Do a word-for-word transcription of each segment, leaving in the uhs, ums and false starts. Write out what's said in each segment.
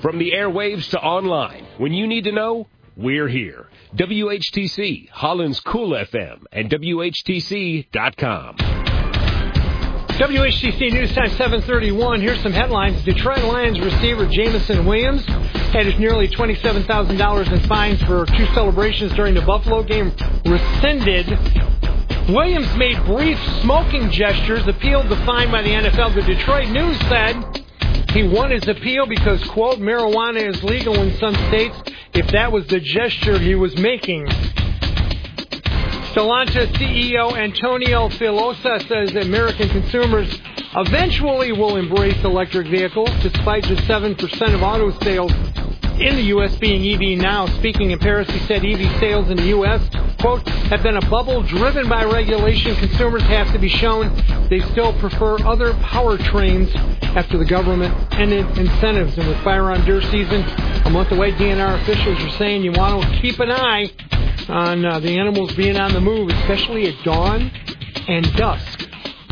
From the airwaves to online, when you need to know, we're here. W H T C, Holland's Cool F M, and W H T C dot com. W H T C News Time seven thirty-one. Here's some headlines. Detroit Lions receiver Jamison Williams had his nearly twenty-seven thousand dollars in fines for two celebrations during the Buffalo game rescinded. Williams made brief smoking gestures, appealed the fine by the N F L. The Detroit News said he won his appeal because, quote, marijuana is legal in some states. If that was the gesture he was making. Stellantis C E O Antonio Filosa says American consumers eventually will embrace electric vehicles, despite just seven percent of auto sales in the U S being E V now. Speaking in Paris, he said E V sales in the U S, quote, have been a bubble driven by regulation. Consumers have to be shown they still prefer other powertrains after the government ended incentives. And with fire on deer season a month away, D N R officials are saying you want to keep an eye on uh, the animals being on the move, especially at dawn and dusk.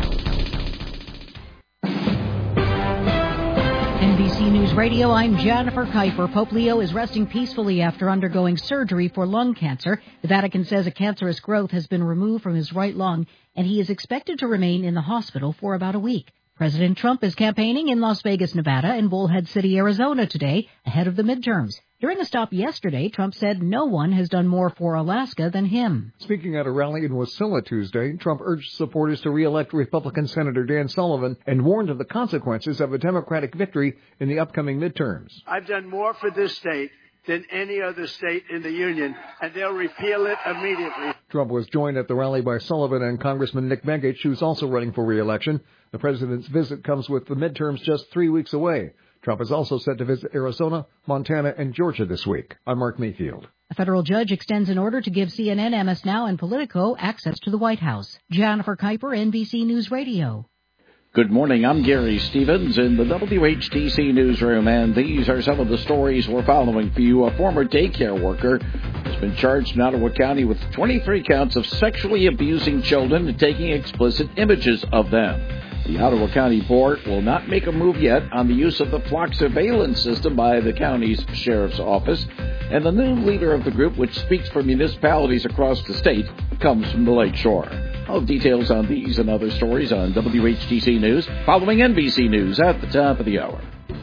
N B C News Radio, I'm Jennifer Kuiper. Pope Leo is resting peacefully after undergoing surgery for lung cancer. The Vatican says a cancerous growth has been removed from his right lung, and he is expected to remain in the hospital for about a week. President Trump is campaigning in Las Vegas, Nevada, and Bullhead City, Arizona today, ahead of the midterms. During a stop yesterday, Trump said no one has done more for Alaska than him. Speaking at a rally in Wasilla Tuesday, Trump urged supporters to re-elect Republican Senator Dan Sullivan and warned of the consequences of a Democratic victory in the upcoming midterms. I've done more for this state than any other state in the union, and they'll repeal it immediately. Trump was joined at the rally by Sullivan and Congressman Nick Begich, who's also running for re-election. The president's visit comes with the midterms just three weeks away. Trump is also set to visit Arizona, Montana, and Georgia this week. I'm Mark Mayfield. A federal judge extends an order to give C N N, M S Now, and Politico access to the White House. Jennifer Kuiper, N B C News Radio. Good morning. I'm Gary Stevens in the W H T C newsroom, and these are some of the stories we're following for you. A former daycare worker has been charged in Ottawa County with twenty-three counts of sexually abusing children and taking explicit images of them. The Ottawa County Board will not make a move yet on the use of the flock surveillance system by the county's sheriff's office. And the new leader of the group, which speaks for municipalities across the state, comes from the Lake Shore. All details on these and other stories on W H T C News, following N B C News at the top of the hour.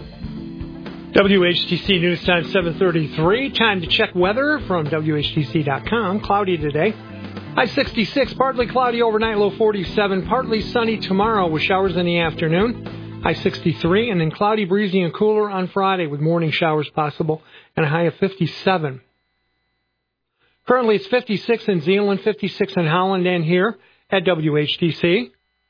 W H T C News Time seven thirty-three. Time to check weather from W H T C dot com. Cloudy today. High sixty-six, partly cloudy overnight, low forty-seven. Partly sunny tomorrow with showers in the afternoon. High sixty-three, and then cloudy, breezy, and cooler on Friday with morning showers possible and a high of fifty-seven. Currently it's fifty-six in Zeeland, fifty-six in Holland, and here at W H T C.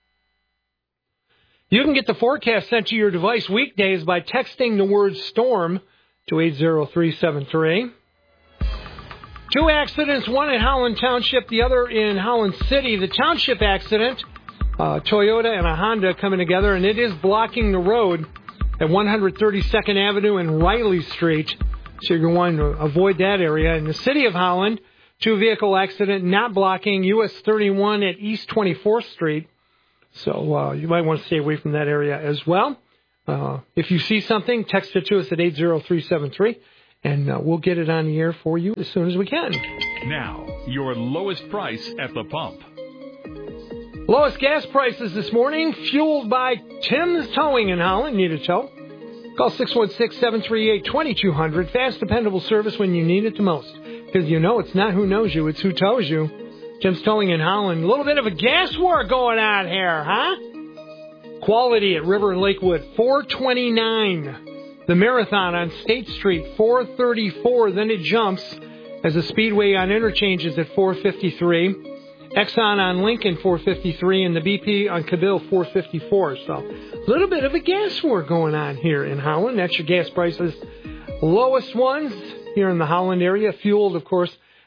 You can get the forecast sent to your device weekdays by texting the word storm to eight zero three seven three. Two accidents, one in Holland Township, the other in Holland City. The Township accident, uh, Toyota and a Honda coming together, and it is blocking the road at one thirty-second Avenue and Riley Street. So you're going to avoid that area. In the City of Holland, two-vehicle accident not blocking U S thirty-one at East twenty-fourth Street. So uh, you might want to stay away from that area as well. Uh, if you see something, text it to us at eight zero three seven three. And uh, we'll get it on the air for you as soon as we can. Now, your lowest price at the pump. Lowest gas prices this morning, fueled by Tim's Towing in Holland. Need a tow? Call six one six, seven three eight, two two zero zero. Fast, dependable service when you need it the most. Because you know it's not who knows you, it's who tows you. Tim's Towing in Holland. A little bit of a gas war going on here, huh? Quality at River and Lakewood, four twenty-nine. The Marathon on State Street, four thirty-four. Then it jumps as the Speedway on Interchange is at four fifty-three. Exxon on Lincoln, four fifty-three. And the B P on Cavill, four fifty-four. So a little bit of a gas war going on here in Holland. That's your gas prices. Lowest ones here in the Holland area, fueled, of course,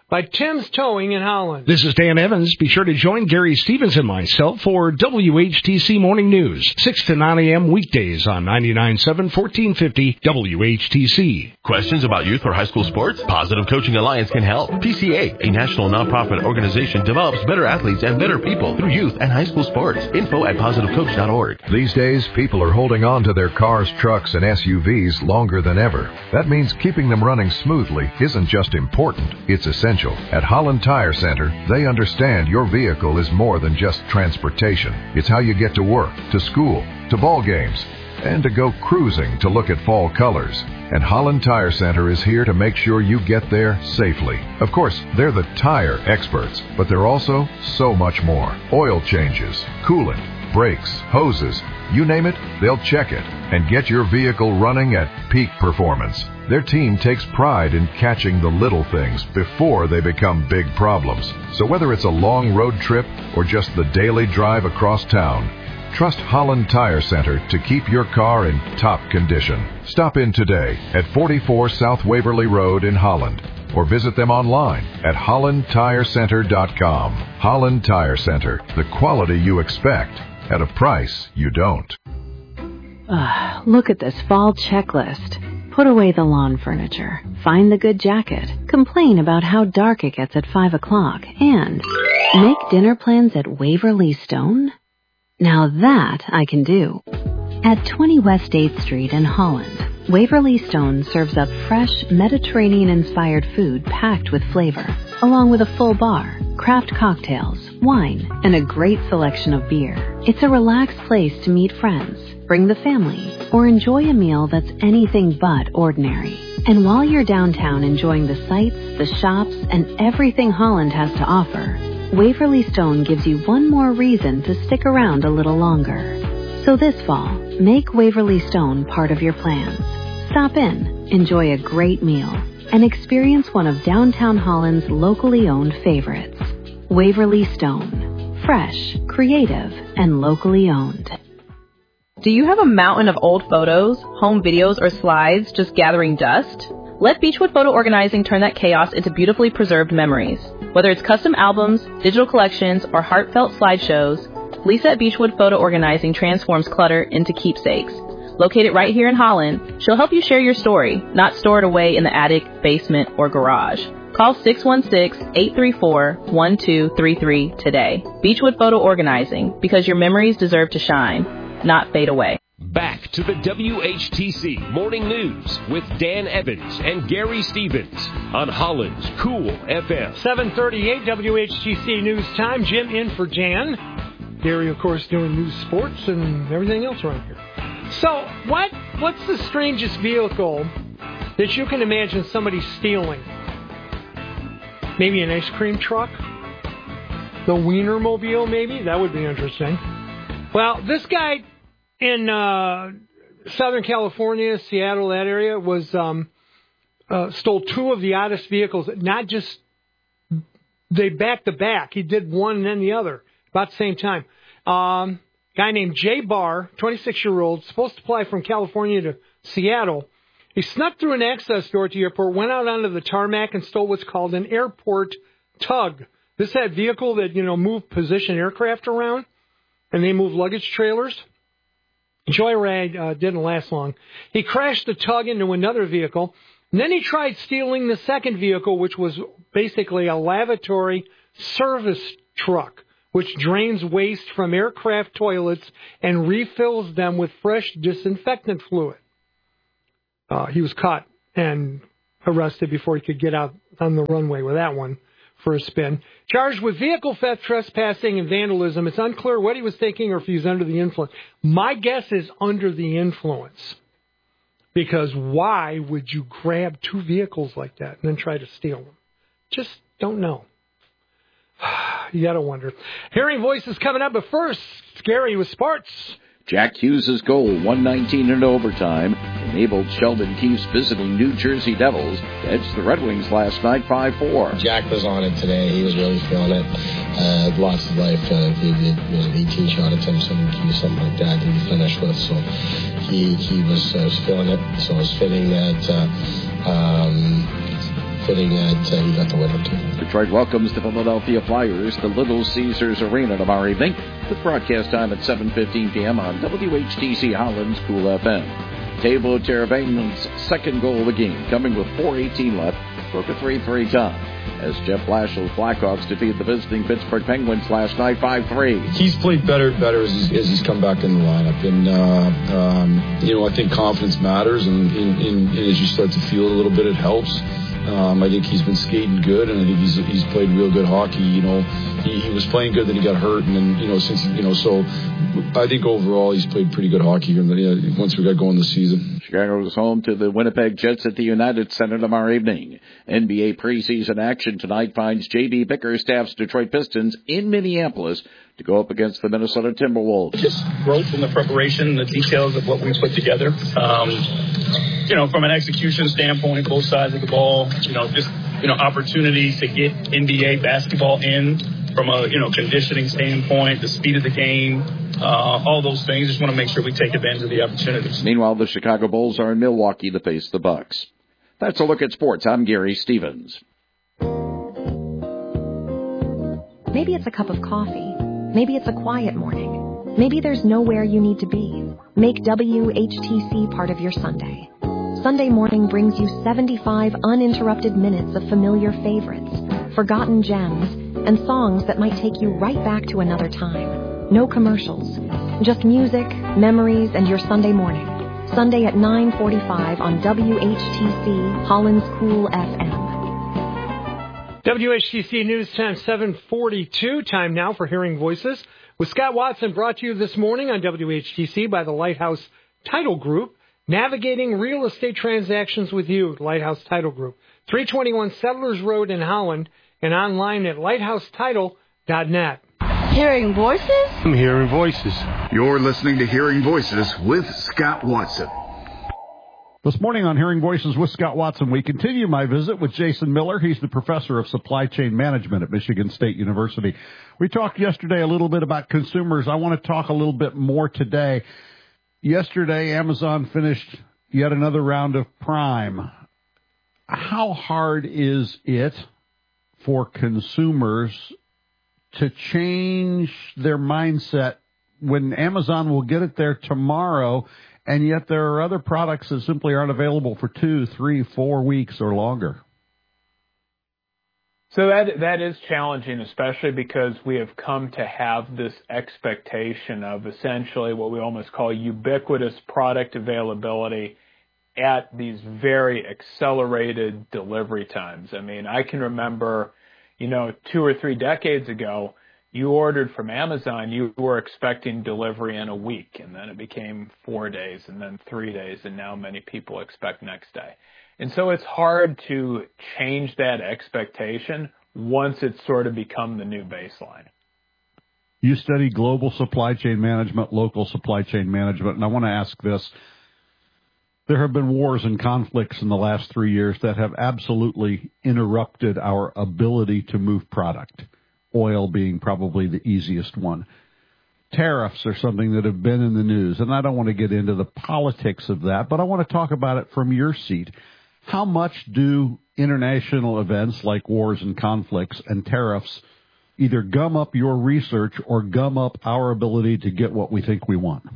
by Tim's Towing in Holland. This is Dan Evans. Be sure to join Gary Stevens and myself for W H T C Morning News, six to nine a.m. weekdays on ninety-nine point seven, fourteen fifty W H T C. Questions about youth or high school sports? Positive Coaching Alliance can help. P C A, a national nonprofit organization, develops better athletes and better people through youth and high school sports. Info at positive coach dot org. These days, people are holding on to their cars, trucks, and S U Vs longer than ever. That means keeping them running smoothly isn't just important, it's essential. At Holland Tire Center, they understand your vehicle is more than just transportation. It's how you get to work, to school, to ball games, and to go cruising to look at fall colors. And Holland Tire Center is here to make sure you get there safely. Of course, they're the tire experts, but they're also so much more. Oil changes, coolant, brakes, hoses, you name it, they'll check it and get your vehicle running at peak performance. Their team takes pride in catching the little things before they become big problems. So whether it's a long road trip or just the daily drive across town, trust Holland Tire Center to keep your car in top condition. Stop in today at forty-four South Waverly Road in Holland or visit them online at holland tire center dot com. Holland Tire Center, the quality you expect at a price you don't. Uh, look at this fall checklist. Put away the lawn furniture, find the good jacket, complain about how dark it gets at five o'clock, and make dinner plans at Waverly Stone? Now that I can do. At twenty West eighth Street in Holland, Waverly Stone serves up fresh, Mediterranean-inspired food packed with flavor, along with a full bar, craft cocktails, wine, and a great selection of beer. It's a relaxed place to meet friends, bring the family, or enjoy a meal that's anything but ordinary. And while you're downtown enjoying the sights, the shops, and everything Holland has to offer, Waverly Stone gives you one more reason to stick around a little longer. So this fall, make Waverly Stone part of your plans. Stop in, enjoy a great meal, and experience one of downtown Holland's locally owned favorites. Waverly Stone. Fresh, creative, and locally owned. Do you have a mountain of old photos, home videos, or slides just gathering dust? Let Beechwood Photo Organizing turn that chaos into beautifully preserved memories. Whether it's custom albums, digital collections, or heartfelt slideshows, Lisa at Beechwood Photo Organizing transforms clutter into keepsakes. Located right here in Holland, she'll help you share your story, not store it away in the attic, basement, or garage. Call six one six, eight three four, one two three three today. Beechwood Photo Organizing, because your memories deserve to shine, not fade away. Back to the W H T C Morning News with Dan Evans and Gary Stevens on Holland's Cool F M. seven thirty-eight W H T C News Time. Jim in for Dan. Gary, of course, doing news, sports, and everything else around here. So, what what's the strangest vehicle that you can imagine somebody stealing? Maybe an ice cream truck? The Wienermobile, maybe? That would be interesting. Well, this guy in uh, Southern California, Seattle, that area, was um, uh, stole two of the oddest vehicles. Not just they back to back. He did one and then the other about the same time. Um, guy named Jay Barr, twenty-six-year-old, supposed to fly from California to Seattle. He snuck through an access door to the airport, went out onto the tarmac, and stole what's called an airport tug. This is that vehicle that, you know, move position aircraft around, and they move luggage trailers. Joyride uh, didn't last long. He crashed the tug into another vehicle, and then he tried stealing the second vehicle, which was basically a lavatory service truck, which drains waste from aircraft toilets and refills them with fresh disinfectant fluid. Uh, he was caught and arrested before he could get out on the runway with that one for a spin. Charged with vehicle theft, trespassing, and vandalism. It's unclear what he was thinking or if he was under the influence. My guess is under the influence. Because why would you grab two vehicles like that and then try to steal them? Just don't know. You got to wonder. Hearing voices coming up, but first, Scary with sports. Jack Hughes' goal, one nineteen in overtime, enabled Sheldon Keefe's visiting New Jersey Devils to edge the Red Wings last night five four. Jack was on it today. He was really feeling it. Uh, lost his life. Uh, he did, it was an eighteen shot attempt, something like that, that he finished with. So he he was, uh, was feeling it. So it was fitting that uh, um, fitting that uh, he got the winner too. Detroit welcomes the Philadelphia Flyers to Little Caesars Arena tomorrow evening with broadcast time at seven fifteen p.m. on W H T C Holland's Cool F M. Teuvo Teravainen's second goal of the game, coming with four eighteen left, broke a three three tie, as Jeff Blashill's Blackhawks defeated the visiting Pittsburgh Penguins last night five three. He's played better better as he's, as he's come back in the lineup. And, uh, um, you know, I think confidence matters, and, and, and, and as you start to feel a little bit, it helps. Um, I think he's been skating good, and I think he's he's played real good hockey. You know, he, he was playing good, then he got hurt, and then you know since you know so, I think overall he's played pretty good hockey here. Yeah, once we got going this season. Chicago is home to the Winnipeg Jets at the United Center tomorrow evening. N B A preseason action tonight finds J D Bickerstaff's Detroit Pistons in Minneapolis to go up against the Minnesota Timberwolves. Just growth in the preparation, the details of what we put together. Um, you know, from an execution standpoint, both sides of the ball, you know, just, you know, opportunities to get N B A basketball in from a, you know, conditioning standpoint, the speed of the game, uh, all those things. Just want to make sure we take advantage of the opportunities. Meanwhile, the Chicago Bulls are in Milwaukee to face the Bucks. That's a look at sports. I'm Gary Stevens. Maybe it's a cup of coffee. Maybe it's a quiet morning. Maybe there's nowhere you need to be. Make W H T C part of your Sunday. Sunday morning brings you seventy-five uninterrupted minutes of familiar favorites, forgotten gems, and songs that might take you right back to another time. No commercials. Just music, memories, and your Sunday morning. Sunday at nine forty-five on W H T C, Holland's Cool F M. W H T C News Time seven forty-two. Time now for Hearing Voices with Scott Watson, brought to you this morning on W H T C by the Lighthouse Title Group. Navigating real estate transactions with you, Lighthouse Title Group. three twenty-one Settlers Road in Holland and online at lighthouse title dot net. Hearing Voices? I'm Hearing Voices. You're listening to Hearing Voices with Scott Watson. This morning on Hearing Voices with Scott Watson, we continue my visit with Jason Miller. He's the professor of supply chain management at Michigan State University. We talked yesterday a little bit about consumers. I want to talk a little bit more today. Yesterday, Amazon finished yet another round of Prime. How hard is it for consumers to change their mindset when Amazon will get it there tomorrow, and yet there are other products that simply aren't available for two, three, four weeks or longer? So that that is challenging, especially because we have come to have this expectation of essentially what we almost call ubiquitous product availability at these very accelerated delivery times. I mean, I can remember, you know, two or three decades ago, you ordered from Amazon, you were expecting delivery in a week, and then it became four days, and then three days, and now many people expect next day. And so it's hard to change that expectation once it's sort of become the new baseline. You study global supply chain management, local supply chain management, and I want to ask this. There have been wars and conflicts in the last three years that have absolutely interrupted our ability to move product, oil being probably the easiest one. Tariffs are something that have been in the news, and I don't want to get into the politics of that, but I want to talk about it from your seat. How much do international events like wars and conflicts and tariffs either gum up your research or gum up our ability to get what we think we want?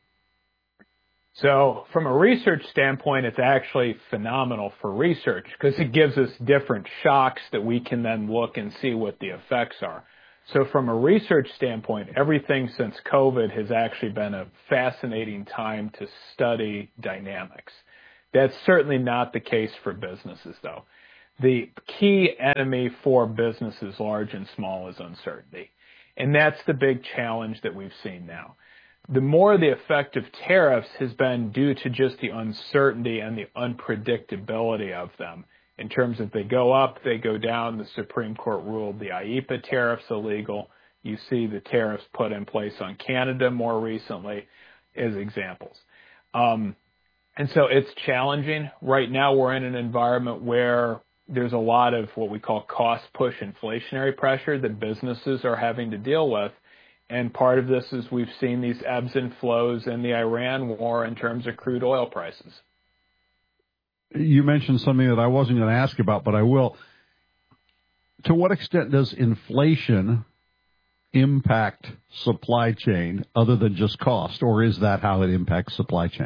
So from a research standpoint, it's actually phenomenal for research because it gives us different shocks that we can then look and see what the effects are. So from a research standpoint, everything since COVID has actually been a fascinating time to study dynamics. That's certainly not the case for businesses, though. The key enemy for businesses, large and small, is uncertainty. And that's the big challenge that we've seen now. The more the effect of tariffs has been due to just the uncertainty and the unpredictability of them. In terms of they go up, they go down. The Supreme Court ruled the I E P A tariffs illegal. You see the tariffs put in place on Canada more recently as examples. Um, and so it's challenging. Right now we're in an environment where there's a lot of what we call cost push inflationary pressure that businesses are having to deal with. And part of this is we've seen these ebbs and flows in the Iran war in terms of crude oil prices. you mentioned something that I wasn't going to ask about, but I will. To what extent does inflation impact supply chain other than just cost, or is that how it impacts supply chain?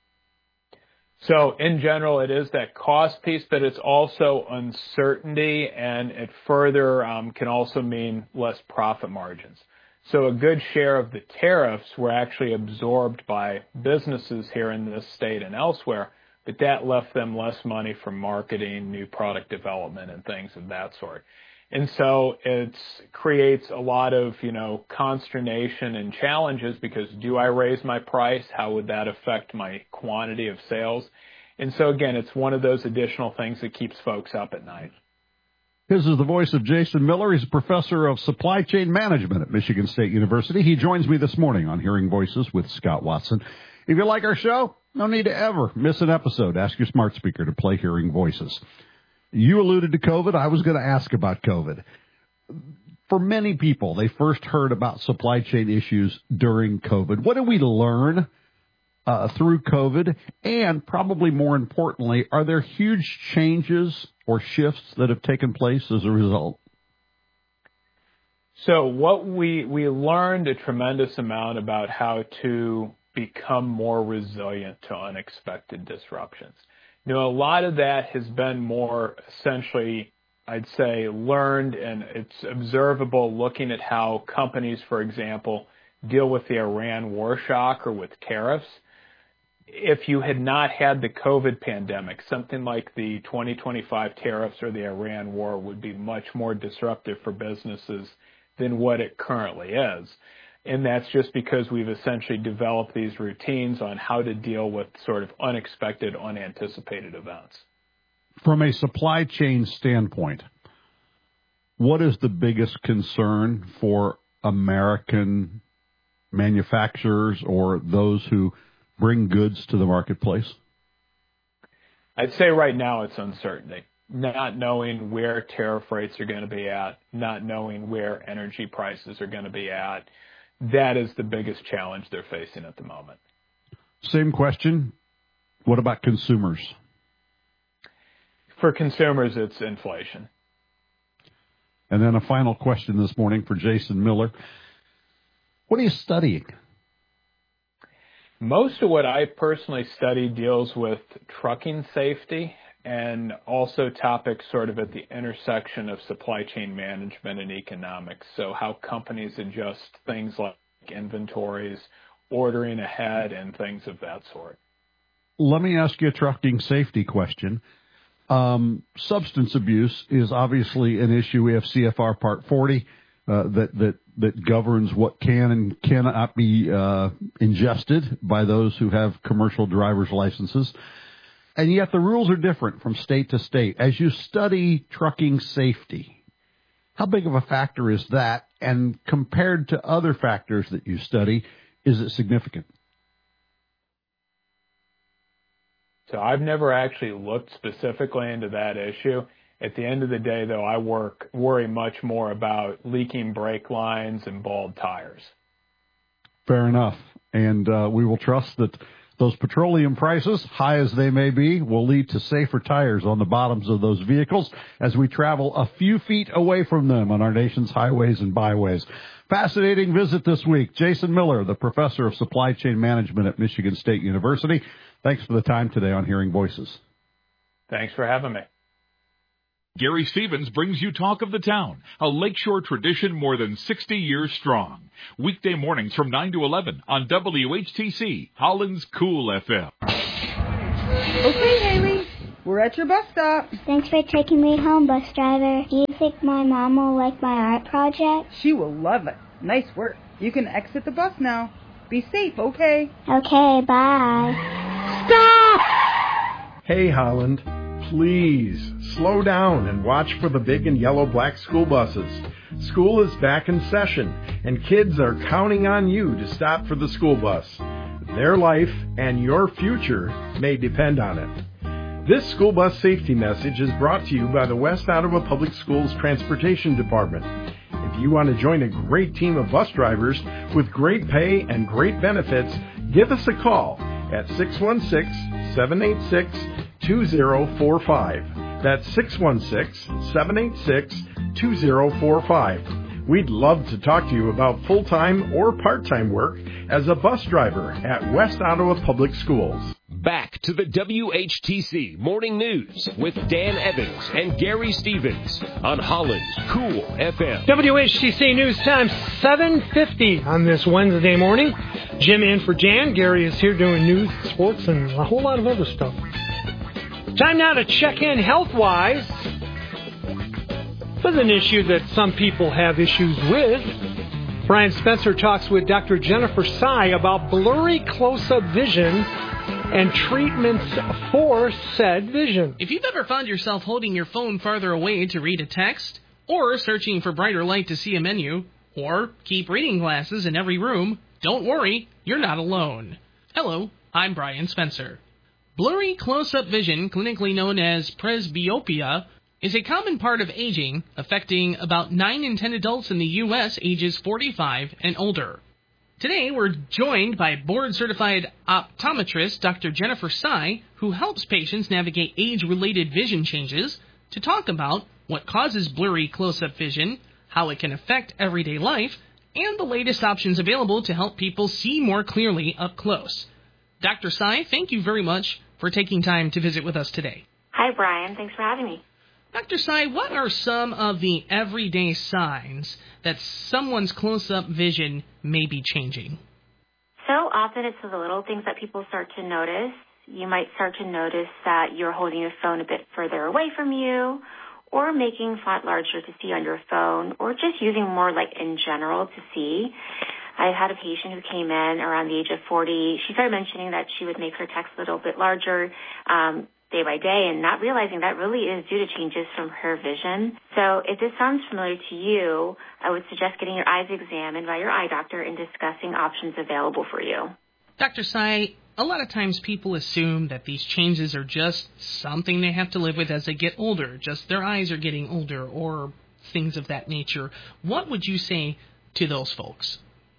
So in general, it is that cost piece, but it's also uncertainty, and it further um, can also mean less profit margins. So a good share of the tariffs were actually absorbed by businesses here in this state and elsewhere, but that left them less money for marketing, new product development, and things of that sort. And so it creates a lot of, you know, consternation and challenges because do I raise my price? How would that affect my quantity of sales? And so, again, it's one of those additional things that keeps folks up at night. This is the voice of Jason Miller. He's a professor of supply chain management at Michigan State University. He joins me this morning on Hearing Voices with Scott Watson. If you like our show, no need to ever miss an episode. Ask your smart speaker to play Hearing Voices. You alluded to COVID. I was going to ask about COVID. For many people, they first heard about supply chain issues during COVID. What did we learn uh, through COVID? And probably more importantly, are there huge changes or shifts that have taken place as a result? So what we, we learned a tremendous amount about how to become more resilient to unexpected disruptions. You know, a lot of that has been more essentially, I'd say, learned, and it's observable looking at how companies, for example, deal with the Iran war shock or with tariffs. If you had not had the COVID pandemic, something like the twenty twenty-five tariffs or the Iran war would be much more disruptive for businesses than what it currently is. And that's just because we've essentially developed these routines on how to deal with sort of unexpected, unanticipated events. From a supply chain standpoint, what is the biggest concern for American manufacturers or those who bring goods to the marketplace? I'd say right now it's uncertainty. Not knowing where tariff rates are going to be at, not knowing where energy prices are going to be at. That is the biggest challenge they're facing at the moment. Same question. What about consumers? For consumers, it's inflation. And then a final question this morning for Jason Miller. What are you studying? Most of what I personally study deals with trucking safety and also topics sort of at the intersection of supply chain management and economics. So how companies adjust things like inventories, ordering ahead, and things of that sort. Let me ask you a trucking safety question. Um, substance abuse is obviously an issue. We have C F R Part forty uh, that, that, that governs what can and cannot be uh, ingested by those who have commercial driver's licenses. And yet the rules are different from state to state. As you study trucking safety, how big of a factor is that? And compared to other factors that you study, is it significant? So I've never actually looked specifically into that issue. At the end of the day, though, I work worry much more about leaking brake lines and bald tires. Fair enough. And uh, we will trust that those petroleum prices, high as they may be, will lead to safer tires on the bottoms of those vehicles as we travel a few feet away from them on our nation's highways and byways. Fascinating visit this week. Jason Miller, the professor of supply chain management at Michigan State University. Thanks for the time today on Hearing Voices. Thanks for having me. Gary Stevens brings you Talk of the Town, a Lakeshore tradition more than sixty years strong. Weekday mornings from nine to eleven on W H T C, Holland's Cool F M. Okay, Haley, we're at your bus stop. Thanks for taking me home, bus driver. Do you think my mom will like my art project? She will love it. Nice work. You can exit the bus now. Be safe, okay? Okay, bye. Stop! Hey, Holland. Please, slow down and watch for the big and yellow black school buses. School is back in session, and kids are counting on you to stop for the school bus. Their life and your future may depend on it. This school bus safety message is brought to you by the West Ottawa Public Schools Transportation Department. If you want to join a great team of bus drivers with great pay and great benefits, give us a call at six one six, seven eight six, two two zero four five. That's six one six, seven eight six, two zero four five. We'd love to talk to you about full-time or part-time work as a bus driver at West Ottawa Public Schools. Back to the W H T C Morning News with Dan Evans and Gary Stevens on Holland's Cool F M. W H T C News Time, seven fifty on this Wednesday morning. Jim in for Jan. Gary is here doing news, sports, and a whole lot of other stuff. Time now to check in health-wise with an issue that some people have issues with. Brian Spencer talks with Doctor Jennifer Tsai about blurry close-up vision and treatments for said vision. If you've ever found yourself holding your phone farther away to read a text, or searching for brighter light to see a menu, or keep reading glasses in every room, don't worry, you're not alone. Hello, I'm Brian Spencer. Blurry close-up vision, clinically known as presbyopia, is a common part of aging, affecting about nine in ten adults in the U S ages forty-five and older. Today, we're joined by board-certified optometrist Doctor Jennifer Tsai, who helps patients navigate age-related vision changes, to talk about what causes blurry close-up vision, how it can affect everyday life, and the latest options available to help people see more clearly up close. Doctor Tsai, thank you very much for taking time to visit with us today. Hi, Brian. Thanks for having me. Doctor Tsai, what are some of the everyday signs that someone's close-up vision may be changing? So often it's the little things that people start to notice. You might start to notice that you're holding your phone a bit further away from you, or making font larger to see on your phone, or just using more light in general to see. I had a patient who came in around the age of forty. She started mentioning that she would make her text a little bit larger um, day by day, and not realizing that really is due to changes from her vision. So if this sounds familiar to you, I would suggest getting your eyes examined by your eye doctor and discussing options available for you. Doctor Tsai, a lot of times people assume that these changes are just something they have to live with as they get older, just their eyes are getting older, or things of that nature. What would you say to those folks?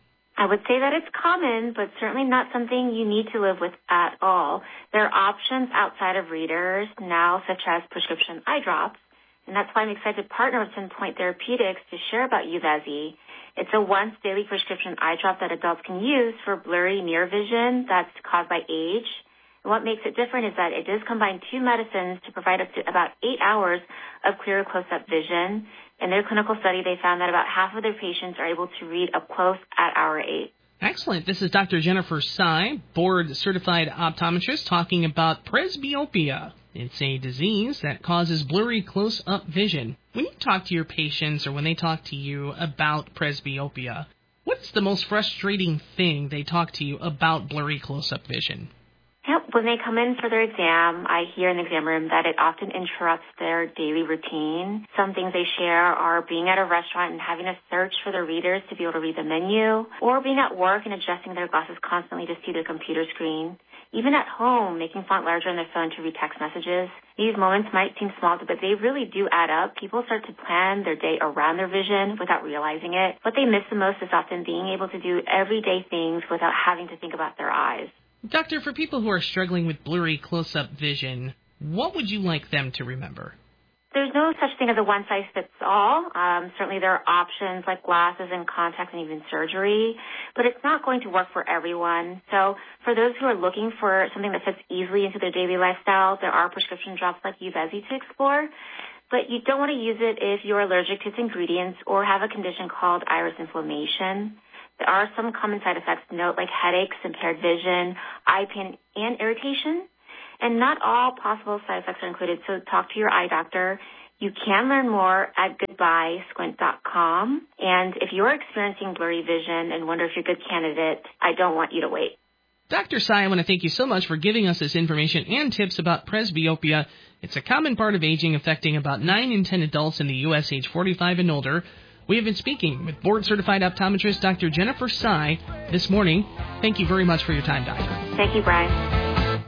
I would say that it's common, but certainly not something you need to live with at all. There are options outside of readers now, such as prescription eye drops, and that's why I'm excited to partner with Pinpoint Therapeutics to share about Uvezi. It's a once-daily prescription eye drop that adults can use for blurry near vision that's caused by age. And what makes it different is that it does combine two medicines to provide up to about eight hours of clear close-up vision. In their clinical study, they found that about half of their patients are able to read up close at hour eight. Excellent. This is Doctor Jennifer Tsai, board-certified optometrist, talking about presbyopia. It's a disease that causes blurry close-up vision. When you talk to your patients or when they talk to you about presbyopia, what's the most frustrating thing they talk to you about blurry close-up vision? Yep. When they come in for their exam, I hear in the exam room that it often interrupts their daily routine. Some things they share are being at a restaurant and having to search for their readers to be able to read the menu, or being at work and adjusting their glasses constantly to see their computer screen. Even at home, making font larger on their phone to read text messages. These moments might seem small, but they really do add up. People start to plan their day around their vision without realizing it. What they miss the most is often being able to do everyday things without having to think about their eyes. Doctor, for people who are struggling with blurry close-up vision, what would you like them to remember? There's no such thing as a one-size-fits-all. Um, certainly there are options like glasses and contacts and even surgery, but it's not going to work for everyone. So for those who are looking for something that fits easily into their daily lifestyle, there are prescription drops like Uvezi to explore. But you don't want to use it if you're allergic to its ingredients or have a condition called iris inflammation. There are some common side effects to note, like headaches, impaired vision, eye pain, and irritation. And not all possible side effects are included, so talk to your eye doctor. You can learn more at goodbye squint dot com. And if you're experiencing blurry vision and wonder if you're a good candidate, I don't want you to wait. Doctor Tsai, I want to thank you so much for giving us this information and tips about presbyopia. It's a common part of aging affecting about nine in ten adults in the U S age forty-five and older. We have been speaking with board-certified optometrist Doctor Jennifer Tsai this morning. Thank you very much for your time, Doctor. Thank you, Brian.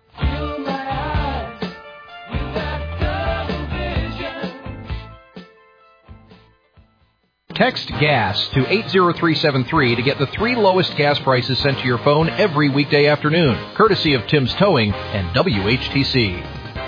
Text GAS to eight zero three seven three to get the three lowest gas prices sent to your phone every weekday afternoon, courtesy of Tim's Towing and W H T C.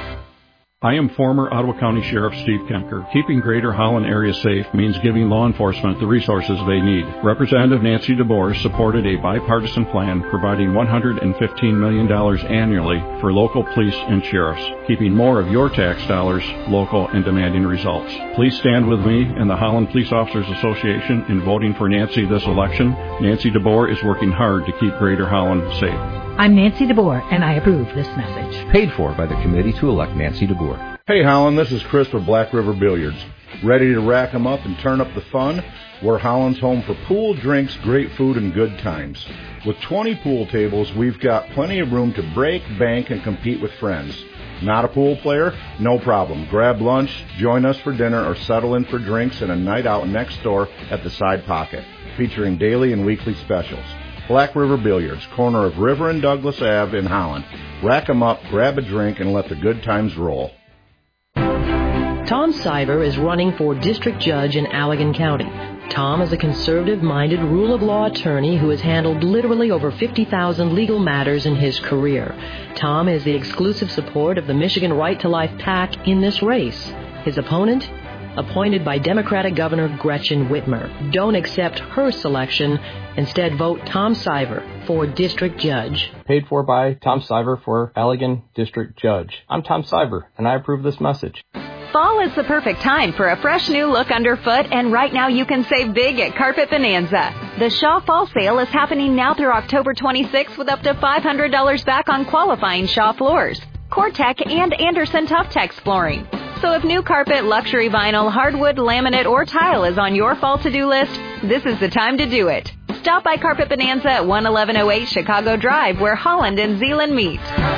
I am former Ottawa County Sheriff Steve Kemker. Keeping Greater Holland area safe means giving law enforcement the resources they need. Representative Nancy DeBoer supported a bipartisan plan providing one hundred fifteen million dollars annually for local police and sheriffs, keeping more of your tax dollars local and demanding results. Please stand with me and the Holland Police Officers Association in voting for Nancy this election. Nancy DeBoer is working hard to keep Greater Holland safe. I'm Nancy DeBoer, and I approve this message. Paid for by the committee to elect Nancy DeBoer. Hey Holland, this is Chris with Black River Billiards. Ready to rack 'em up and turn up the fun? We're Holland's home for pool, drinks, great food, and good times. With twenty pool tables, we've got plenty of room to break, bank, and compete with friends. Not a pool player? No problem. Grab lunch, join us for dinner, or settle in for drinks and a night out next door at the Side Pocket, featuring daily and weekly specials. Black River Billiards, corner of River and Douglas Avenue in Holland. Rack 'em up, grab a drink, and let the good times roll. Tom Siver is running for district judge in Allegan County. Tom is a conservative-minded, rule-of-law attorney who has handled literally over fifty thousand legal matters in his career. Tom is the exclusive support of the Michigan Right to Life PAC in this race. His opponent? Appointed by Democratic Governor Gretchen Whitmer. Don't accept her selection. Instead, vote Tom Siver for district judge. Paid for by Tom Siver for Allegan District Judge. I'm Tom Siver, and I approve this message. Fall is the perfect time for a fresh new look underfoot, and right now you can save big at Carpet Bonanza. The Shaw Fall Sale is happening now through October twenty-sixth with up to five hundred dollars back on qualifying Shaw floors, Core-Tech, and Anderson Tough-Tex flooring. So if new carpet, luxury vinyl, hardwood, laminate, or tile is on your fall to-do list, this is the time to do it. Stop by Carpet Bonanza at one eleven oh eight Chicago Drive, where Holland and Zeeland meet.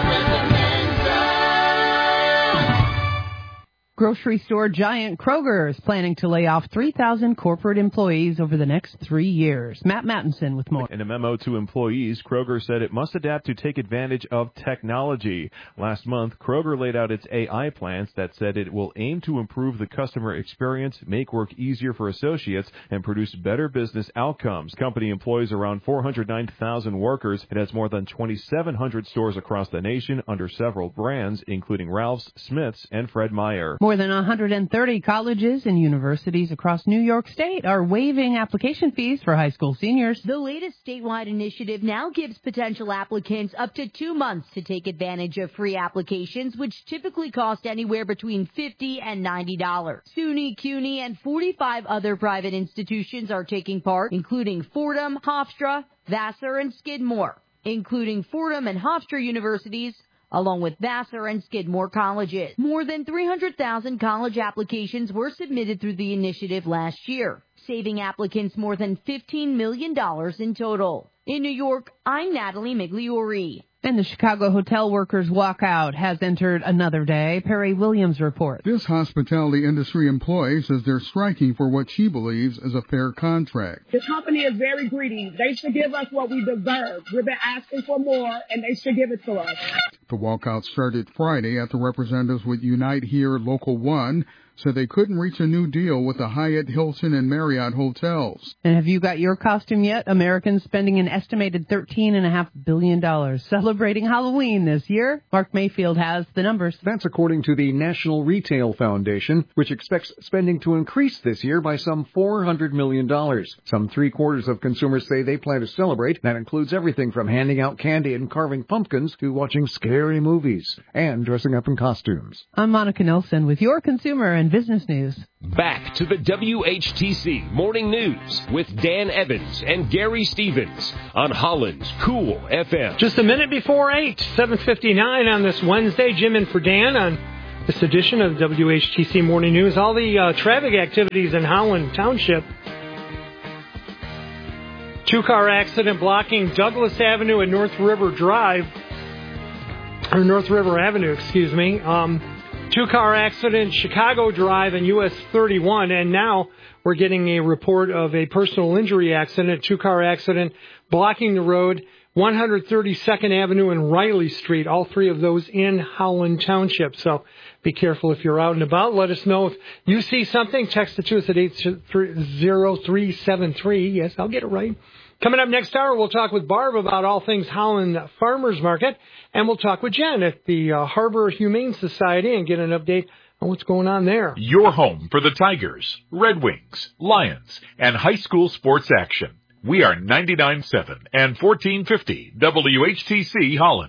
Grocery store giant Kroger is planning to lay off three thousand corporate employees over the next three years. Matt Mattinson with more. In a memo to employees, Kroger said it must adapt to take advantage of technology. Last month, Kroger laid out its A I plans that said it will aim to improve the customer experience, make work easier for associates, and produce better business outcomes. Company employs around four hundred nine thousand workers. It has more than twenty-seven hundred stores across the nation under several brands, including Ralph's, Smith's, and Fred Meyer. More than one hundred thirty colleges and universities across New York State are waiving application fees for high school seniors. The latest statewide initiative now gives potential applicants up to two months to take advantage of free applications, which typically cost anywhere between fifty dollars and ninety dollars. SUNY, CUNY, and forty-five other private institutions are taking part, including Fordham, Hofstra, Vassar, and Skidmore, including Fordham and Hofstra universities, along with Vassar and Skidmore colleges. More than three hundred thousand college applications were submitted through the initiative last year, saving applicants more than fifteen million dollars in total. In New York, I'm Natalie Migliori. And the Chicago hotel workers walkout has entered another day. Perry Williams reports. This hospitality industry employee says they're striking for what she believes is a fair contract. The company is very greedy. They should give us what we deserve. We've been asking for more, and they should give it to us. The walkout started Friday after representatives with Unite Here Local one said they couldn't reach a new deal with the Hyatt, Hilton, and Marriott hotels. And have you got your costume yet? Americans spending an estimated thirteen point five billion dollars celebrating Halloween this year. Mark Mayfield has the numbers. That's according to the National Retail Foundation, which expects spending to increase this year by some four hundred million dollars. Some three-quarters of consumers say they plan to celebrate. That includes everything from handing out candy and carving pumpkins to watching scary movies and dressing up in costumes. I'm Monica Nelson with your consumer and business news. Back to the W H T C Morning News with Dan Evans and Gary Stevens on Holland's Cool F M. Just a minute before eight, seven fifty-nine on this Wednesday. Jim in for Dan on this edition of the W H T C Morning News. All the uh, traffic activities in Holland Township. Two-car accident blocking Douglas Avenue and North River Drive, or North River Avenue, excuse me. Um, Two-car accident, Chicago Drive and U S thirty-one, and now we're getting a report of a personal injury accident, two-car accident blocking the road, one thirty-second Avenue and Riley Street, all three of those in Howland Township. So be careful if you're out and about. Let us know if you see something. Text it to us at eight zero three seven three. Yes, I'll get it right. Coming up next hour, we'll talk with Barb about all things Holland Farmers Market, and we'll talk with Jen at the uh, Harbor Humane Society and get an update on what's going on there. Your home for the Tigers, Red Wings, Lions, and high school sports action. We are ninety-nine point seven and fourteen fifty W H T C Holland.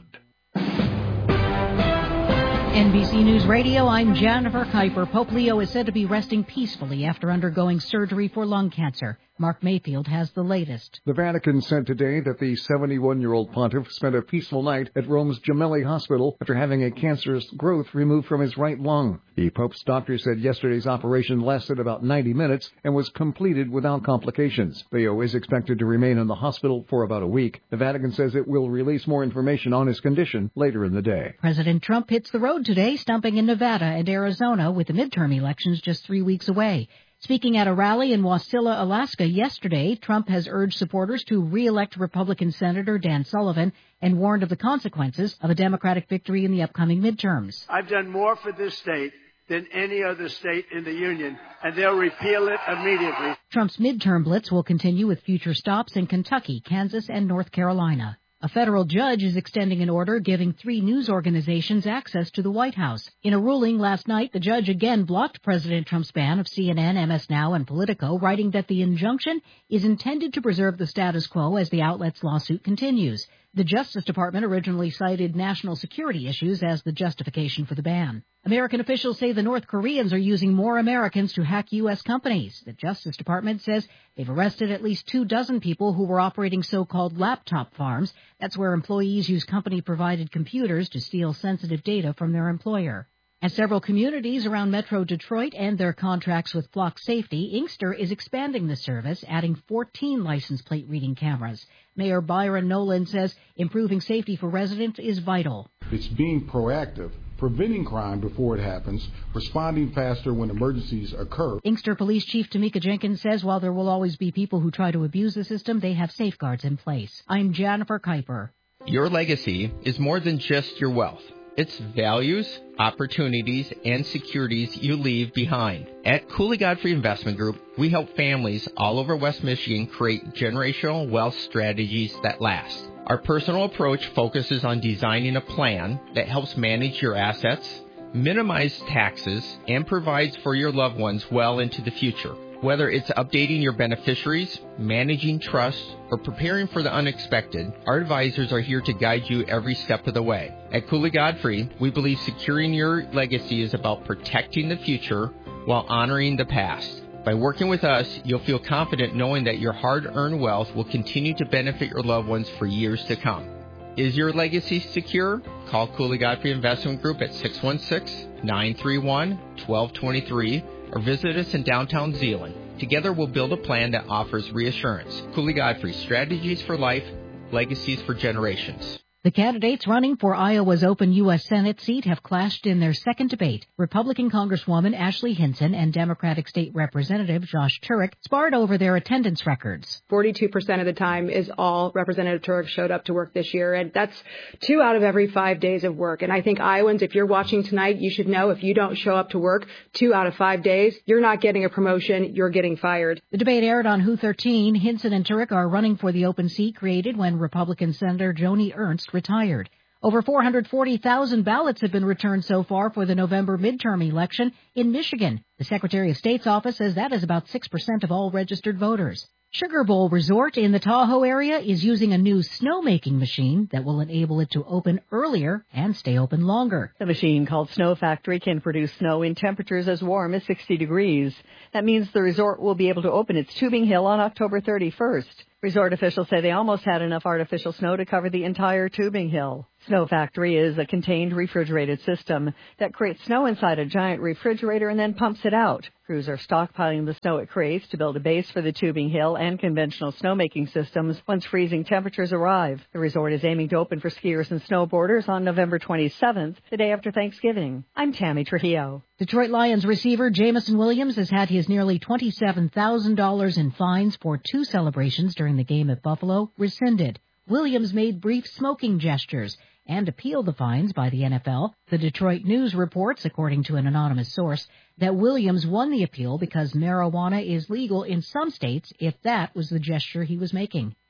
N B C News Radio, I'm Jennifer Kuiper. Pope Leo is said to be resting peacefully after undergoing surgery for lung cancer. Mark Mayfield has the latest. The Vatican said today that the seventy-one-year-old pontiff spent a peaceful night at Rome's Gemelli Hospital after having a cancerous growth removed from his right lung. The Pope's doctor said yesterday's operation lasted about ninety minutes and was completed without complications. Leo is expected to remain in the hospital for about a week. The Vatican says it will release more information on his condition later in the day. President Trump hits the road today, stumping in Nevada and Arizona with the midterm elections just three weeks away. Speaking at a rally in Wasilla, Alaska yesterday, Trump has urged supporters to re-elect Republican Senator Dan Sullivan and warned of the consequences of a Democratic victory in the upcoming midterms. I've done more for this state than any other state in the union, and they'll repeal it immediately. Trump's midterm blitz will continue with future stops in Kentucky, Kansas, and North Carolina. A federal judge is extending an order giving three news organizations access to the White House. In a ruling last night, the judge again blocked President Trump's ban of C N N, M S Now, and Politico, writing that the injunction is intended to preserve the status quo as the outlet's lawsuit continues. The Justice Department originally cited national security issues as the justification for the ban. American officials say the North Koreans are using more Americans to hack U S companies. The Justice Department says they've arrested at least two dozen people who were operating so-called laptop farms. That's where employees use company-provided computers to steal sensitive data from their employer. And several communities around Metro Detroit and their contracts with Flock Safety, Inkster is expanding the service, adding fourteen license plate reading cameras. Mayor Byron Nolan says improving safety for residents is vital. It's being proactive, preventing crime before it happens, responding faster when emergencies occur. Inkster Police Chief Tamika Jenkins says while there will always be people who try to abuse the system, they have safeguards in place. I'm Jennifer Kuiper. Your legacy is more than just your wealth. It's values, opportunities, and securities you leave behind. At Cooley Godfrey Investment Group, we help families all over West Michigan create generational wealth strategies that last. Our personal approach focuses on designing a plan that helps manage your assets, minimize taxes, and provides for your loved ones well into the future. Whether it's updating your beneficiaries, managing trusts, or preparing for the unexpected, our advisors are here to guide you every step of the way. At Cooley Godfrey, we believe securing your legacy is about protecting the future while honoring the past. By working with us, you'll feel confident knowing that your hard-earned wealth will continue to benefit your loved ones for years to come. Is your legacy secure? Call Cooley Godfrey Investment Group at six one six, nine three one, one two two three or visit us in downtown Zeeland. Together we'll build a plan that offers reassurance. Cooley Godfrey, strategies for life, legacies for generations. The candidates running for Iowa's open U S Senate seat have clashed in their second debate. Republican Congresswoman Ashley Hinson and Democratic State Representative Josh Turek sparred over their attendance records. forty-two percent of the time is all Representative Turek showed up to work this year, and that's two out of every five days of work. And I think Iowans, if you're watching tonight, you should know if you don't show up to work two out of five days, you're not getting a promotion, you're getting fired. The debate aired on W H O thirteen. Hinson and Turek are running for the open seat created when Republican Senator Joni Ernst retired. Over four hundred forty thousand ballots have been returned so far for the November midterm election in Michigan. The Secretary of State's office says that is about six percent of all registered voters. Sugar Bowl Resort in the Tahoe area is using a new snowmaking machine that will enable it to open earlier and stay open longer. The machine, called Snow Factory, can produce snow in temperatures as warm as sixty degrees. That means the resort will be able to open its tubing hill on October thirty-first. Resort officials say they almost had enough artificial snow to cover the entire tubing hill. Snow Factory is a contained refrigerated system that creates snow inside a giant refrigerator and then pumps it out. Crews are stockpiling the snow it creates to build a base for the tubing hill and conventional snowmaking systems once freezing temperatures arrive. The resort is aiming to open for skiers and snowboarders on November twenty-seventh, the day after Thanksgiving. I'm Tammy Trujillo. Detroit Lions receiver Jameson Williams has had his nearly twenty-seven thousand dollars in fines for two celebrations during the game at Buffalo rescinded. Williams made brief smoking gestures and appealed the fines by the N F L. The Detroit News reports, according to an anonymous source, that Williams won the appeal because marijuana is legal in some states if that was the gesture he was making.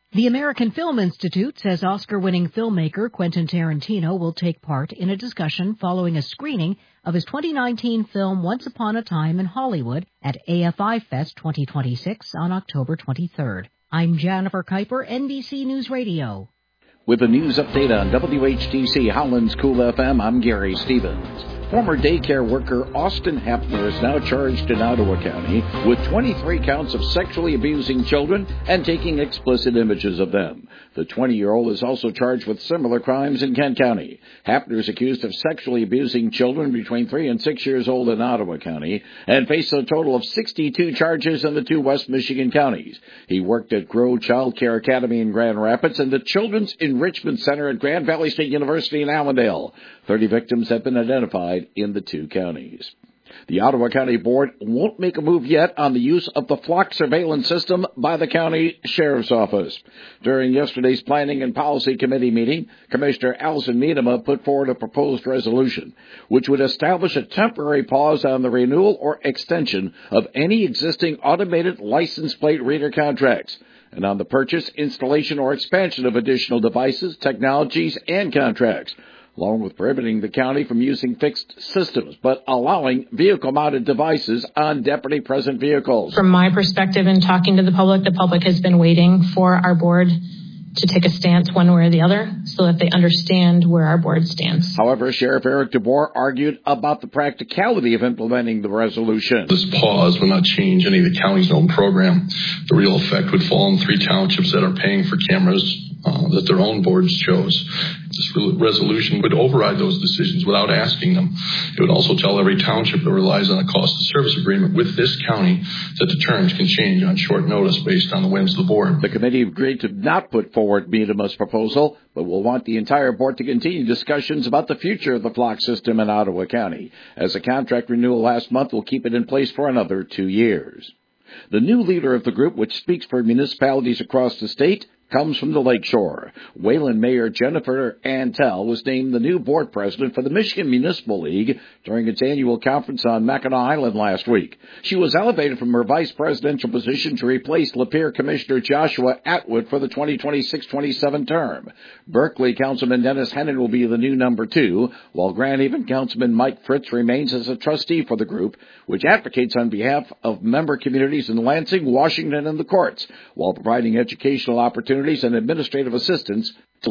The American Film Institute says Oscar-winning filmmaker Quentin Tarantino will take part in a discussion following a screening of his twenty nineteen film Once Upon a Time in Hollywood at A F I Fest twenty twenty-six on October twenty-third. I'm Jennifer Kuiper, N B C News Radio. With a news update on W H T C Holland's Cool F M, I'm Gary Stevens. Former daycare worker Austin Hapner is now charged in Ottawa County with twenty-three counts of sexually abusing children and taking explicit images of them. The twenty-year-old is also charged with similar crimes in Kent County. Hapner is accused of sexually abusing children between three and six years old in Ottawa County and faces a total of sixty-two charges in the two West Michigan counties. He worked at Grow Child Care Academy in Grand Rapids and the Children's Enrichment Center at Grand Valley State University in Allendale. Thirty victims have been identified in the two counties. The Ottawa County Board won't make a move yet on the use of the flock surveillance system by the county sheriff's office. During yesterday's Planning and Policy Committee meeting, Commissioner Alison Miedema put forward a proposed resolution which would establish a temporary pause on the renewal or extension of any existing automated license plate reader contracts, and on the purchase, installation, or expansion of additional devices, technologies, and contracts, along with prohibiting the county from using fixed systems, but allowing vehicle-mounted devices on deputy-present vehicles. From my perspective in talking to the public, the public has been waiting for our board to take a stance one way or the other so that they understand where our board stands. However, Sheriff Eric DeBoer argued about the practicality of implementing the resolution. This pause will not change any of the county's own program. The real effect would fall on three townships that are paying for cameras uh, that their own boards chose. This resolution would override those decisions without asking them. It would also tell every township that relies on a cost of service agreement with this county that the terms can change on short notice based on the whims of the board. The committee agreed to not put forward Miedema's proposal, but will want the entire board to continue discussions about the future of the flock system in Ottawa County, as a contract renewal last month will keep it in place for another two years. The new leader of the group, which speaks for municipalities across the state, comes from the Lakeshore. Wayland Mayor Jennifer Antell was named the new board president for the Michigan Municipal League during its annual conference on Mackinac Island last week. She was elevated from her vice presidential position to replace Lapeer Commissioner Joshua Atwood for the twenty twenty-six twenty-seven term. Berkeley Councilman Dennis Hennon will be the new number two, while Grand Haven Councilman Mike Fritz remains as a trustee for the group, which advocates on behalf of member communities in Lansing, Washington, and the courts, while providing educational opportunities and administrative assistance to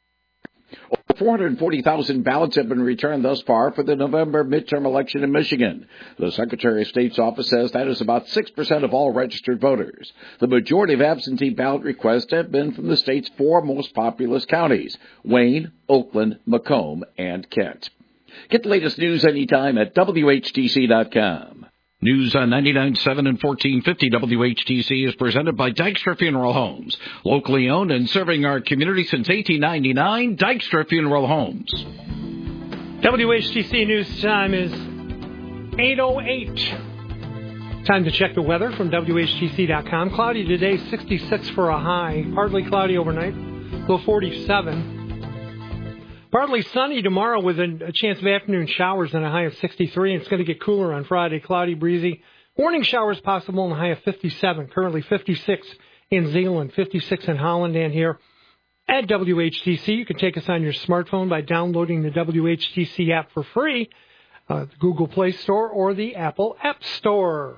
over four hundred forty thousand ballots have been returned thus far for the November midterm election in Michigan. The Secretary of State's office says that is about six percent of all registered voters. The majority of absentee ballot requests have been from the state's four most populous counties: Wayne, Oakland, Macomb, and Kent. Get the latest news anytime at W H T C dot com. News on ninety-nine point seven and fourteen fifty W H T C is presented by Dykstra Funeral Homes. Locally owned and serving our community since eighteen ninety-nine, Dykstra Funeral Homes. W H T C News time is eight oh eight. Time to check the weather from W H T C dot com. Cloudy today, sixty-six for a high. Partly cloudy overnight, low forty-seven. Partly sunny tomorrow with a, a chance of afternoon showers and a high of sixty-three. And it's going to get cooler on Friday, cloudy, breezy. Morning showers possible and a high of fifty-seven. Currently fifty-six in Zeeland, fifty-six in Holland, and here at W H T C. You can take us on your smartphone by downloading the W H T C app for free, uh, the Google Play Store or the Apple App Store.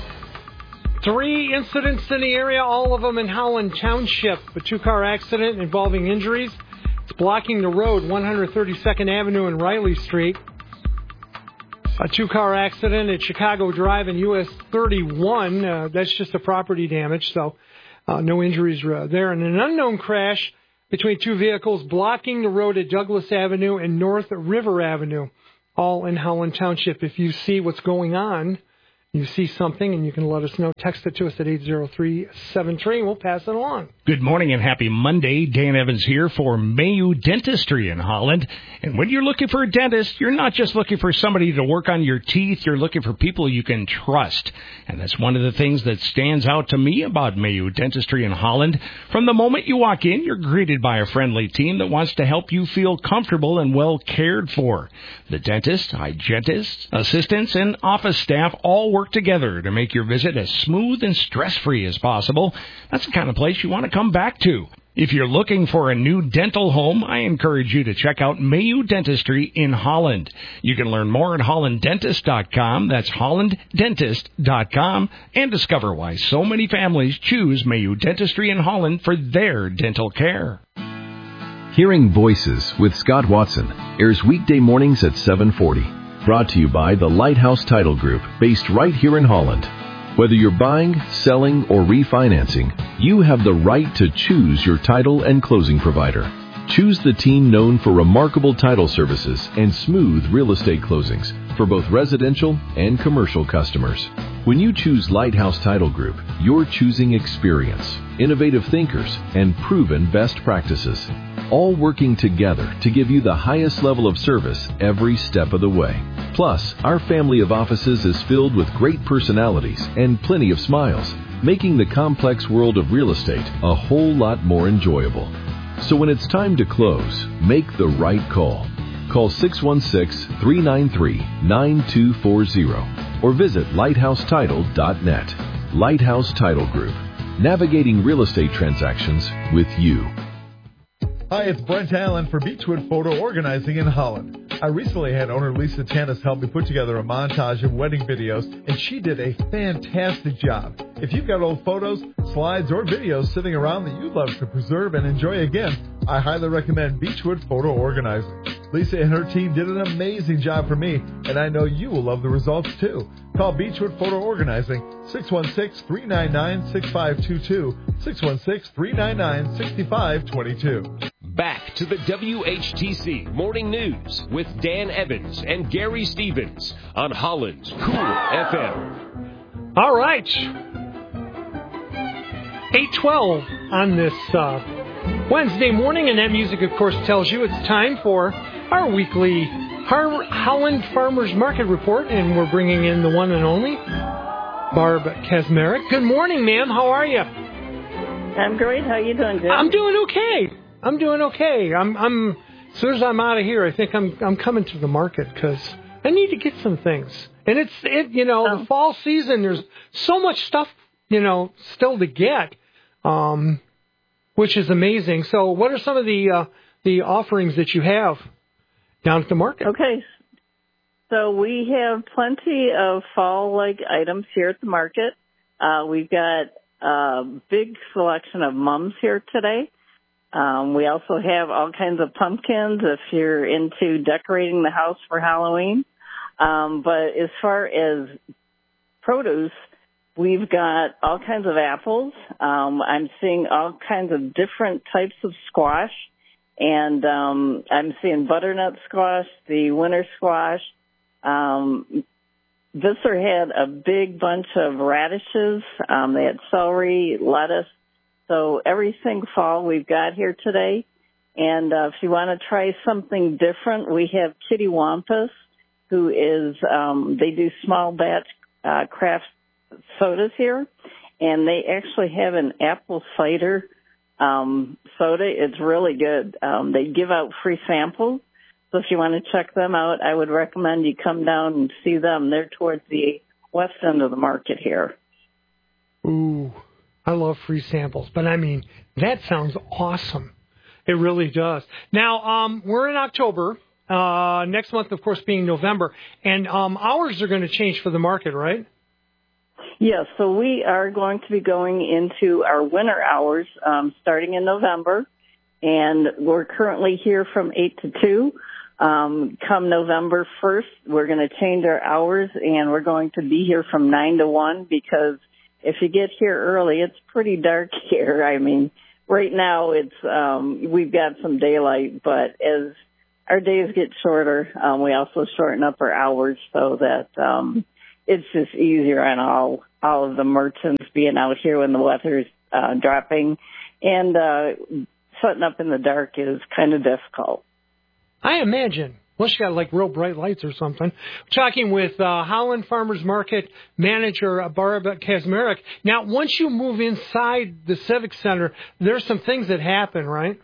Three incidents in the area, all of them in Howland Township. A two-car accident involving injuries. It's blocking the road, one thirty-second Avenue and Riley Street. A two-car accident at Chicago Drive and U S thirty-one. Uh, that's just a property damage, so uh, no injuries uh, there. And an unknown crash between two vehicles blocking the road at Douglas Avenue and North River Avenue, all in Howland Township. If you see what's going on, you see something, and you can let us know. Text it to us at eight zero three seven three, and we'll pass it along. Good morning and happy Monday. Dan Evans here for Mayu Dentistry in Holland. And when you're looking for a dentist, you're not just looking for somebody to work on your teeth. You're looking for people you can trust. And that's one of the things that stands out to me about Mayu Dentistry in Holland. From the moment you walk in, you're greeted by a friendly team that wants to help you feel comfortable and well cared for. The dentist, hygienists, assistants, and office staff all work work together to make your visit as smooth and stress-free as possible. That's the kind of place you want to come back to. If you're looking for a new dental home, I encourage you to check out Mayu Dentistry in Holland. You can learn more at holland dentist dot com. That's holland dentist dot com. And discover why so many families choose Mayu Dentistry in Holland for their dental care. Hearing Voices with Scott Watson airs weekday mornings at seven forty. Brought to you by the Lighthouse Title Group, based right here in Holland. Whether you're buying, selling, or refinancing, you have the right to choose your title and closing provider. Choose the team known for remarkable title services and smooth real estate closings for both residential and commercial customers. When you choose Lighthouse Title Group, you're choosing experience, innovative thinkers, and proven best practices, all working together to give you the highest level of service every step of the way. Plus, our family of offices is filled with great personalities and plenty of smiles, making the complex world of real estate a whole lot more enjoyable. So when it's time to close, make the right call. Call six one six, three nine three, nine two four zero or visit lighthouse title dot net. Lighthouse Title Group, navigating real estate transactions with you. Hi, it's Brent Allen for Beechwood Photo Organizing in Holland. I recently had owner Lisa Tanis help me put together a montage of wedding videos, and she did a fantastic job. If you've got old photos, slides, or videos sitting around that you'd love to preserve and enjoy again, I highly recommend Beechwood Photo Organizing. Lisa and her team did an amazing job for me, and I know you will love the results too. Call Beechwood Photo Organizing, six one six, three nine nine, six five two two, six one six, three nine nine, six five two two. Back to the W H T C Morning News with Dan Evans and Gary Stevens on Holland's Cool F M. All right. eight twelve on this uh, Wednesday morning, and that music, of course, tells you it's time for our weekly Har- Holland Farmers Market Report, and we're bringing in the one and only Barb Kaczmarek. Good morning, ma'am. How are you? I'm great. How you doing, Jim? I'm doing okay. I'm doing okay. I'm. I'm. As soon as I'm out of here, I think I'm. I'm coming to the market because I need to get some things. And it's. It. You know, oh. the fall season. There's so much stuff. You know, still to get, um, which is amazing. So, what are some of the uh, the offerings that you have down at the market? Okay. So we have plenty of fall-like items here at the market. Uh, we've got a big selection of mums here today. Um, we also have all kinds of pumpkins if you're into decorating the house for Halloween. Um, but as far as produce, we've got all kinds of apples. Um, I'm seeing all kinds of different types of squash. And um, I'm seeing butternut squash, the winter squash. Um, Visser had a big bunch of radishes. Um, they had celery, lettuce. So everything fall we've got here today. And uh, if you want to try something different, we have Kitty Wampus, who is, um, they do small batch uh, craft sodas here. And they actually have an apple cider um, soda. It's really good. Um, they give out free samples. So if you want to check them out, I would recommend you come down and see them. They're towards the west end of the market here. Ooh. I love free samples, but I mean, that sounds awesome. It really does. Now, um, we're in October, uh, next month, of course, being November, and um, hours are going to change for the market, right? Yes, so we are going to be going into our winter hours um, starting in November, and we're currently here from eight to two. Um, come November first, we're going to change our hours, and we're going to be here from nine to one because if you get here early, it's pretty dark here. I mean, right now it's um, we've got some daylight, but as our days get shorter, um, we also shorten up our hours so that um, it's just easier on all all of the merchants being out here when the weather's uh, dropping, and uh, setting up in the dark is kind of difficult. I imagine. Unless you got like real bright lights or something. Talking with uh, Holland Farmers Market manager Barb Kaczmarek. Now, once you move inside the Civic Center, there's some things that happen, right?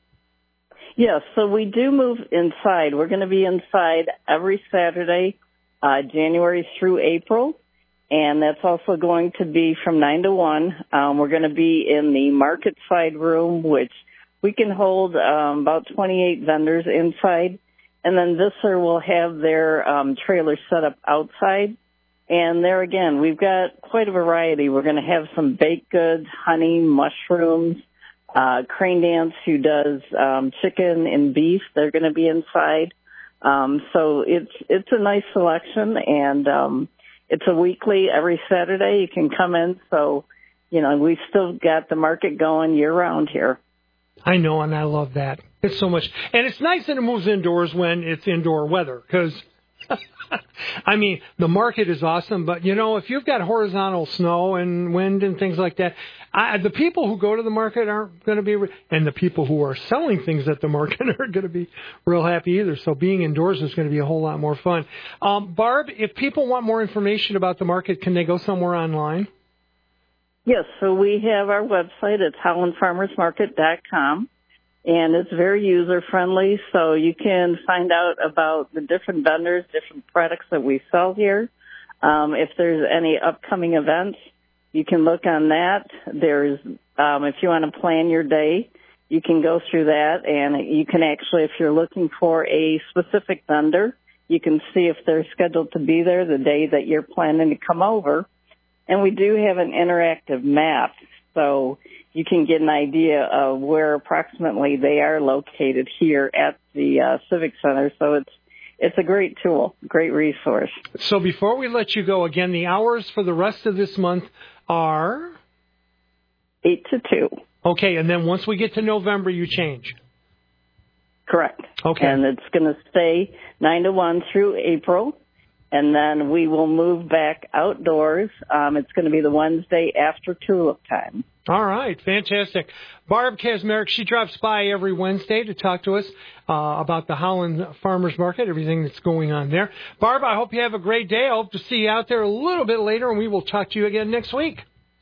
Yes, so we do move inside. We're going to be inside every Saturday, uh, January through April. and that's also going to be from nine to one. Um, we're going to be in the market side room, which we can hold um, about twenty-eight vendors inside. And then Visser will have their um, trailer set up outside. And there again, we've got quite a variety. We're going to have some baked goods, honey, mushrooms, uh, Crane Dance, who does um, chicken and beef. They're going to be inside. Um, so it's it's a nice selection, and um, it's a weekly, every Saturday you can come in. So, you know, we've still got the market going year-round here. I know, and I love that. It's so much. And it's nice that it moves indoors when it's indoor weather, because I mean, the market is awesome, but, you know, if you've got horizontal snow and wind and things like that, I, the people who go to the market aren't going to be, and the people who are selling things at the market aren't going to be real happy either. So being indoors is going to be a whole lot more fun. Um, Barb, if people want more information about the market, can they go somewhere online? Yes, so we have our website. It's holland farmers market dot com. And it's very user-friendly, so you can find out about the different vendors, different products that we sell here. Um, if there's any upcoming events, you can look on that. There's, um, if you want to plan your day, you can go through that, and you can actually, if you're looking for a specific vendor, you can see if they're scheduled to be there the day that you're planning to come over. And we do have an interactive map, so you can get an idea of where approximately they are located here at the uh, Civic Center. So it's it's a great tool, great resource. So before we let you go, again, the hours for the rest of this month are? eight to two. Okay, and then once we get to November, you change? Correct. Okay. And it's going to stay nine to one through April. And then we will move back outdoors. Um, it's going to be the Wednesday after tulip time. All right, fantastic. Barb Kazmarek, she drops by every Wednesday to talk to us uh, about the Holland Farmers Market, everything that's going on there. Barb, I hope you have a great day. I hope to see you out there a little bit later, and we will talk to you again next week.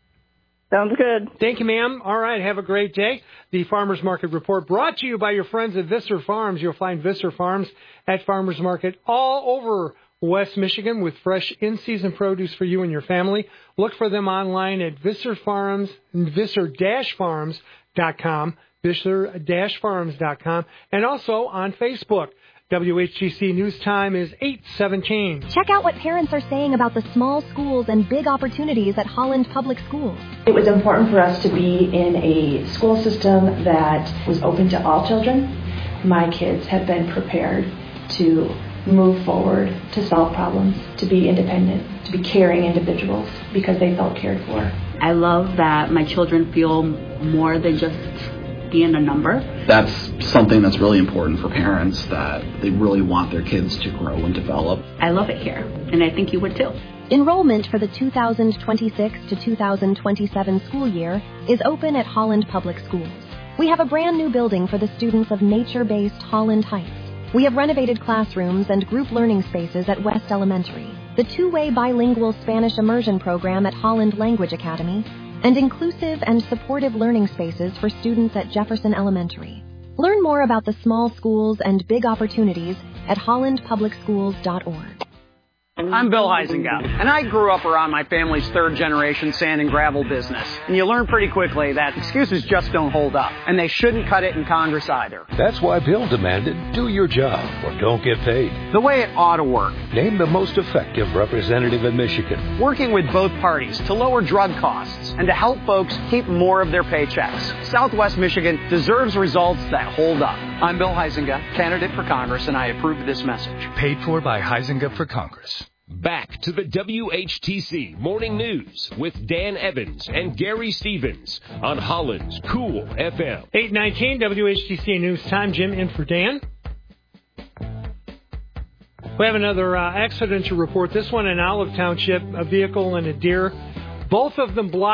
Sounds good. Thank you, ma'am. All right, have a great day. The Farmers Market Report brought to you by your friends at Visser Farms. You'll find Visser Farms at Farmers Market all over West Michigan with fresh in-season produce for you and your family. Look for them online at Visser Farms, Visser Farms dot com, Visser Farms dot com, and also on Facebook. W H T C News Time is eight seventeen. Check out what parents are saying about the small schools and big opportunities at Holland Public Schools. It was important for us to be in a school system that was open to all children. My kids have been prepared to move forward, to solve problems, to be independent, to be caring individuals because they felt cared for. I love that my children feel more than just being a number. That's something that's really important for parents, that they really want their kids to grow and develop. I love it here, and I think you would too. Enrollment for the two thousand twenty-six to two thousand twenty-seven school year is open at Holland Public Schools. We have a brand new building for the students of nature-based Holland Heights. We have renovated classrooms and group learning spaces at West Elementary, the two-way bilingual Spanish immersion program at Holland Language Academy, and inclusive and supportive learning spaces for students at Jefferson Elementary. Learn more about the small schools and big opportunities at holland public schools dot org. I'm Bill Huizenga, and I grew up around my family's third-generation sand and gravel business. And you learn pretty quickly that excuses just don't hold up, and they shouldn't cut it in Congress either. That's why Bill demanded, do your job or don't get paid. The way it ought to work. Name the most effective representative in Michigan. Working with both parties to lower drug costs and to help folks keep more of their paychecks. Southwest Michigan deserves results that hold up. I'm Bill Huizenga, candidate for Congress, and I approve this message. Paid for by Huizenga for Congress. Back to the W H T C Morning News with Dan Evans and Gary Stevens on Holland's Cool F M. eight nineteen W H T C News Time. Jim in for Dan. We have another uh, accident to report. This one in Olive Township, a vehicle and a deer. Both of them blocked.